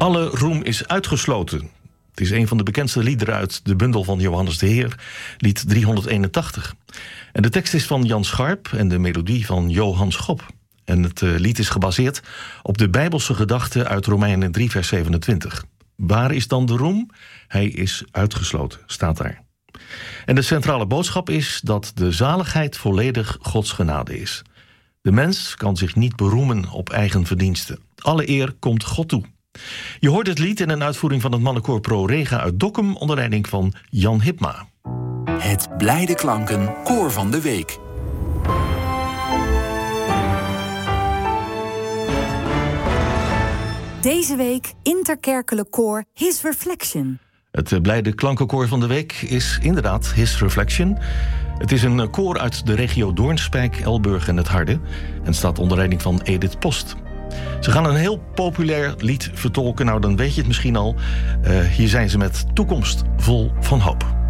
Alle roem is uitgesloten. Het is een van de bekendste liederen uit de bundel van Johannes de Heer, lied 381. En de tekst is van Jan Scharp en de melodie van Johan Schop. En het lied is gebaseerd op de Bijbelse gedachte uit Romeinen 3 vers 27. Waar is dan de roem? Hij is uitgesloten, staat daar. En de centrale boodschap is dat de zaligheid volledig Gods genade is. De mens kan zich niet beroemen op eigen verdiensten. Alle eer komt God toe. Je hoort het lied in een uitvoering van het mannenkoor Pro Rega uit Dokkum onder leiding van Jan Hipma. Het Blijde Klanken Koor van de Week. Deze week interkerkelijk koor His Reflection. Het Blijde Klankenkoor van de week is inderdaad His Reflection. Het is een koor uit de regio Doornspijk, Elburg en het Harde en staat onder leiding van Edith Post. Ze gaan een heel populair lied vertolken, nou dan weet je het misschien al. Hier zijn ze met Toekomst vol van hoop.